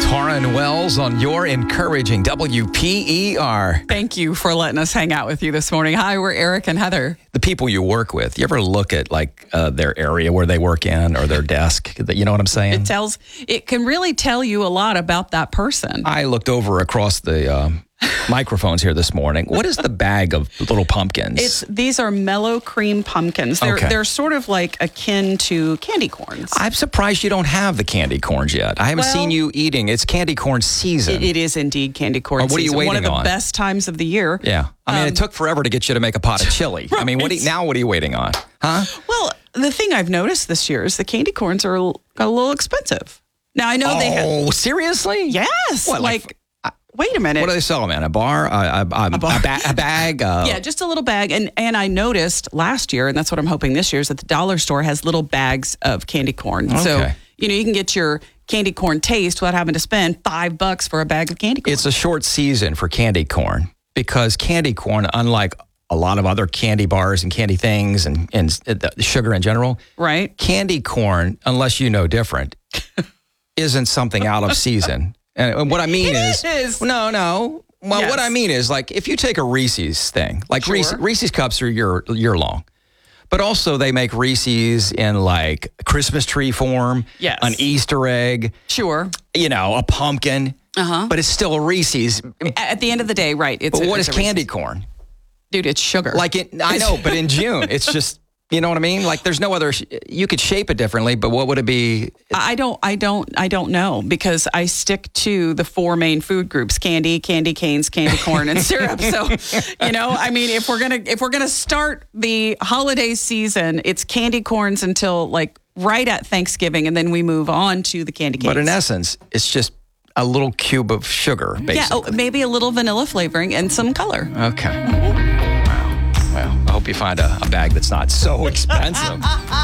Tara and Wells on your encouraging WPER. Thank you for letting us hang out with you this morning. Hi, we're Eric and Heather. The people you work with, you ever look at their area where they work in or their desk? You know what I'm saying? It can really tell you a lot about that person. I looked over across the microphones here this morning. What is the bag of little pumpkins? These are mellow cream pumpkins. They're sort of like akin to candy corns. I'm surprised you don't have the candy corns yet. I haven't seen you eating. It's candy corn season. It is indeed candy corn season. What are you waiting on? One of the best times of the year. Yeah. I mean, it took forever to get you to make a pot of chili. Right. I mean, what are you waiting on? Huh? Well, the thing I've noticed this year is the candy corns got a little expensive. Now, I know they have... Oh, seriously? Yes. What, wait a minute. What do they sell them in? A bar? A bag? Yeah, just a little bag. And I noticed last year, and that's what I'm hoping this year, is that the dollar store has little bags of candy corn. Okay. So, you can get your candy corn taste without having to spend $5 for a bag of candy corn. It's a short season for candy corn because candy corn, unlike a lot of other candy bars and candy things and the sugar in general, right? Candy corn, unless you know different, isn't something out of season. And what I mean is no. Well, yes. What I mean is, like, if you take a Reese's thing, like Sure. Reese's cups are year long, but also they make Reese's in like Christmas tree form, Yes. an Easter egg, Sure. a pumpkin, Uh-huh. but it's still a Reese's. At the end of the day, right. But what is it's a candy Reese's. corn? Dude, it's sugar. I know, but in June, it's just, you know what I mean? Like, there's no other, you could shape it differently, but what would it be? I don't know, because I stick to the four main food groups: candy canes, candy corn, and syrup. So, I mean, if we're gonna start the holiday season, it's candy corns until like right at Thanksgiving, and then we move on to the candy canes. But in essence, it's just a little cube of sugar, basically. Yeah, maybe a little vanilla flavoring and some color. Okay. Wow. Well, I hope you find a bag that's not so expensive.